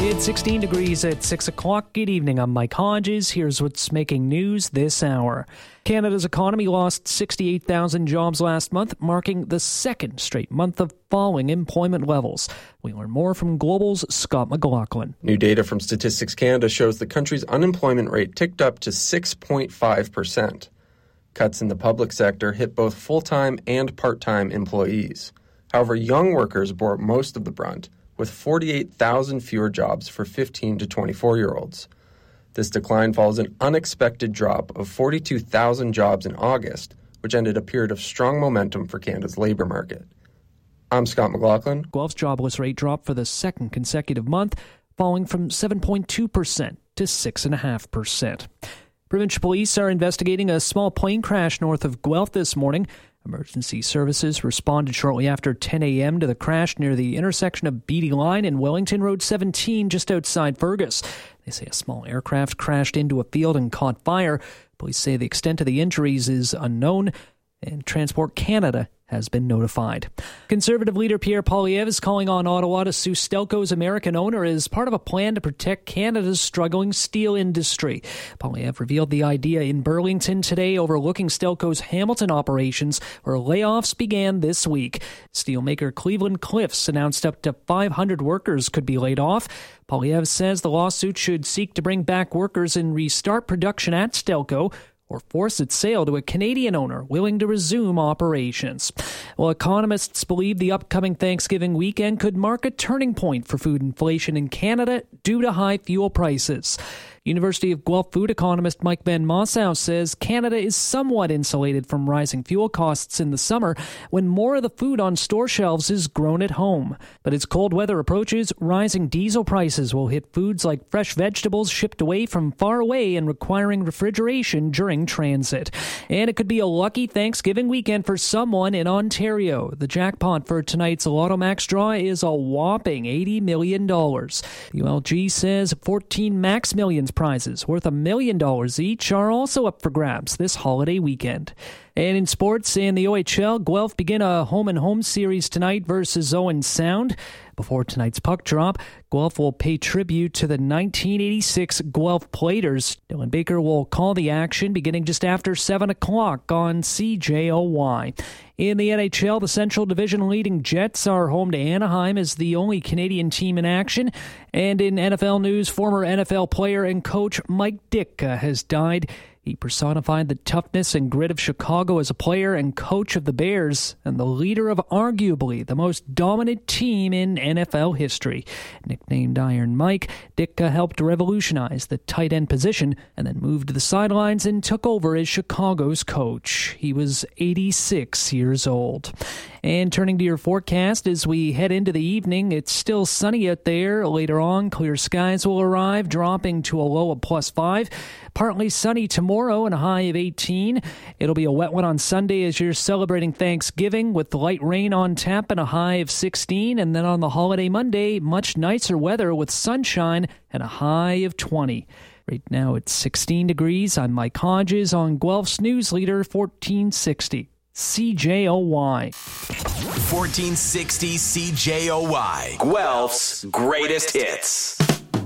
It's 16 degrees at 6 o'clock. Good evening, I'm Mike Hodges. Here's what's making news this hour. Canada's economy lost 68,000 jobs last month, marking the second straight month of falling employment levels. We learn more from Global's Scott McLaughlin. New data from Statistics Canada shows the country's unemployment rate ticked up to 6.5%. Cuts in the public sector hit both full-time and part-time employees. However, young workers bore most of the brunt, with 48,000 fewer jobs for 15 to 24-year-olds. This decline follows an unexpected drop of 42,000 jobs in August, which ended a period of strong momentum for Canada's labour market. I'm Scott McLaughlin. Guelph's jobless rate dropped for the second consecutive month, falling from 7.2% to 6.5%. Provincial police are investigating a small plane crash north of Guelph this morning. Emergency services responded shortly after 10 a.m. to the crash near the intersection of Beatty Line and Wellington Road 17 just outside Fergus. They say a small aircraft crashed into a field and caught fire. Police say the extent of the injuries is unknown, and Transport Canada has been notified. Conservative leader Pierre Poilievre is calling on Ottawa to sue Stelco's American owner as part of a plan to protect Canada's struggling steel industry. Poilievre revealed the idea in Burlington today, overlooking Stelco's Hamilton operations, where layoffs began this week. Steelmaker Cleveland Cliffs announced up to 500 workers could be laid off. Poilievre says the lawsuit should seek to bring back workers and restart production at Stelco, or force its sale to a Canadian owner willing to resume operations. Well, economists believe the upcoming Thanksgiving weekend could mark a turning point for food inflation in Canada due to high fuel prices. University of Guelph food economist Mike Van Mossow says Canada is somewhat insulated from rising fuel costs in the summer when more of the food on store shelves is grown at home. But as cold weather approaches, rising diesel prices will hit foods like fresh vegetables shipped away from far away and requiring refrigeration during transit. And it could be a lucky Thanksgiving weekend for someone in Ontario. The jackpot for tonight's Lotto Max draw is a whopping $80 million. ULG says 14 Max Millions prizes worth $1 million each are also up for grabs this holiday weekend. And in sports, in the OHL, Guelph begin a home-and-home series tonight versus Owen Sound. Before tonight's puck drop, Guelph will pay tribute to the 1986 Guelph Platers. Dylan Baker will call the action beginning just after 7 o'clock on CJOY. In the NHL, the Central Division leading Jets are home to Anaheim as the only Canadian team in action. And in NFL news, former NFL player and coach Mike Ditka has died. He personified the toughness and grit of Chicago as a player and coach of the Bears, and the leader of arguably the most dominant team in NFL history. Nicknamed Iron Mike, Ditka helped revolutionize the tight end position and then moved to the sidelines and took over as Chicago's coach. He was 86 years old. And turning to your forecast, as we head into the evening, it's still sunny out there. Later on, clear skies will arrive, dropping to a low of +5. Partly sunny tomorrow and a high of 18. It'll be a wet one on Sunday as you're celebrating Thanksgiving with light rain on tap and a high of 16. And then on the holiday Monday, much nicer weather with sunshine and a high of 20. Right now it's 16 degrees. I'm Mike Hodges on Guelph's News Leader 1460. CJOY. 1460 CJOY. Guelph's greatest hits.